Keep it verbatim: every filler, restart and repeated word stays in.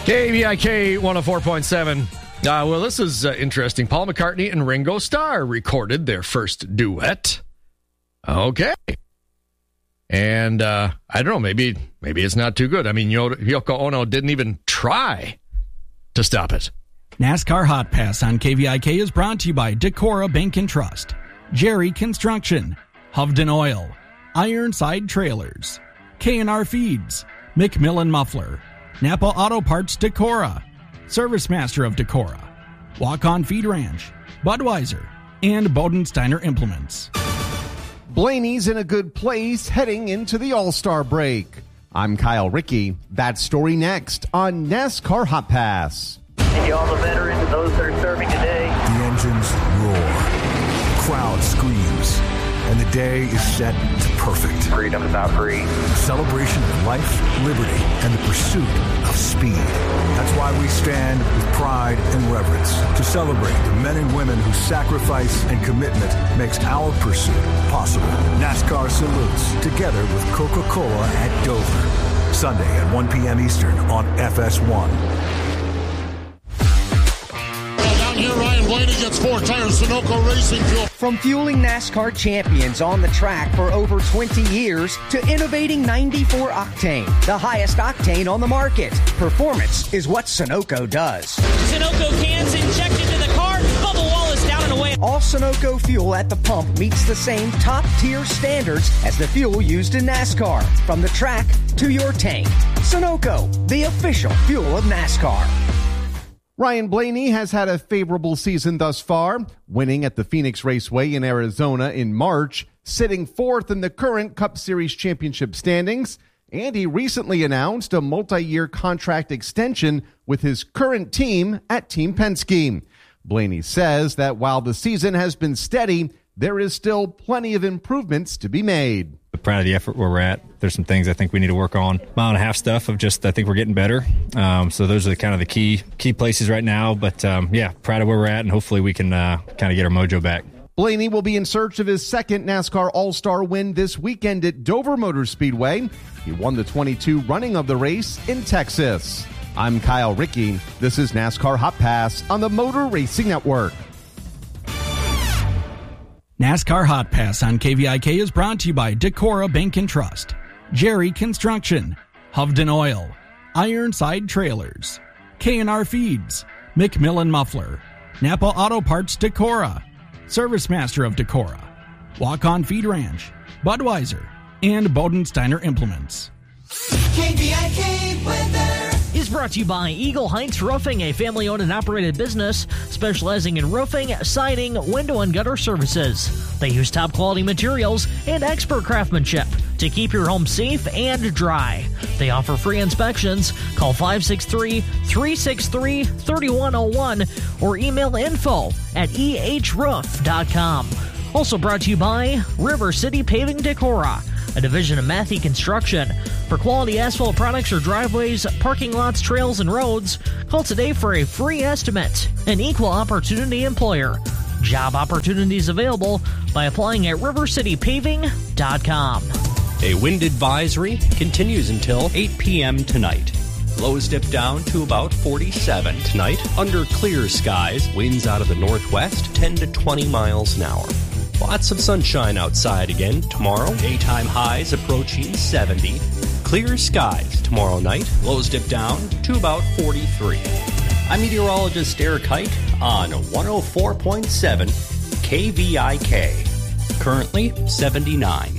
K V I K one oh four point seven. Uh, well, this is uh, interesting. Paul McCartney and Ringo Starr recorded their first duet. Okay. And uh, I don't know, maybe maybe it's not too good. I mean, Yoko Ono didn't even try to stop it. NASCAR Hot Pass on K V I K is brought to you by Decorah Bank and Trust, Jerry Construction, Hovden Oil, Ironside Trailers, K and R Feeds, McMillan Muffler, Napa Auto Parts Decorah, Service Master of Decorah, Walk-On Feed Ranch, Budweiser, and Bodensteiner Implements. Blaney's in a good place heading into the All-Star break. I'm Kyle Rickey. That story next on NASCAR Hot Pass. And you all the veterans and those that are serving today. The engines roar. The crowd screams. And the day is set to perfect. Freedom is not free. A celebration of life, liberty, and the pursuit of speed. That's why we stand with pride and reverence to celebrate the men and women whose sacrifice and commitment makes our pursuit possible. NASCAR salutes together with Coca-Cola at Dover. Sunday at one p.m. Eastern on F S one. Here, Ryan Blaney gets four tires, Sunoco Racing Fuel. From fueling NASCAR champions on the track for over twenty years to innovating ninety-four octane, the highest octane on the market. Performance is what Sunoco does. Sunoco cans injected into the car, bubble wall is down and away. All Sunoco fuel at the pump meets the same top-tier standards as the fuel used in NASCAR. From the track to your tank. Sunoco, the official fuel of NASCAR. Ryan Blaney has had a favorable season thus far, winning at the Phoenix Raceway in Arizona in March, sitting fourth in the current Cup Series championship standings, and he recently announced a multi-year contract extension with his current team at Team Penske. Blaney says that while the season has been steady, there is still plenty of improvements to be made. Proud of the effort where we're at. There's some things I think we need to work on. Mile and a half stuff of just I think we're getting better. Um, so those are the kind of the key key places right now. But um, yeah, proud of where we're at, and hopefully we can uh, kind of get our mojo back. Blaney will be in search of his second NASCAR All-Star win this weekend at Dover Motor Speedway. He won the twenty-two running of the race in Texas. I'm Kyle Rickey. This is NASCAR Hot Pass on the Motor Racing Network. NASCAR Hot Pass on K V I K is brought to you by Decorah Bank and Trust, Jerry Construction, Hovden Oil, Ironside Trailers, K and R Feeds, McMillan Muffler, Napa Auto Parts Decorah, Service Master of Decorah, Walk-On Feed Ranch, Budweiser, and Bodensteiner Implements. K V I K weather is brought to you by Eagle Heights Roofing, a family-owned and operated business specializing in roofing, siding, window and gutter services. They use top-quality materials and expert craftsmanship to keep your home safe and dry. They offer free inspections. Call five six three, three six three, three one zero one or email info at e h roof dot com. Also brought to you by River City Paving Decorah, a division of Matthey Construction. For quality asphalt products or driveways, parking lots, trails, and roads, call today for a free estimate. An equal opportunity employer. Job opportunities available by applying at river city paving dot com. A wind advisory continues until eight p.m. tonight. Lows dip down to about forty-seven tonight. Under clear skies, winds out of the northwest ten to twenty miles an hour. Lots of sunshine outside again tomorrow. Daytime highs approaching seventy. Clear skies tomorrow night. Lows dip down to about forty-three. I'm meteorologist Eric Height on one oh four point seven K V I K. Currently seventy-nine.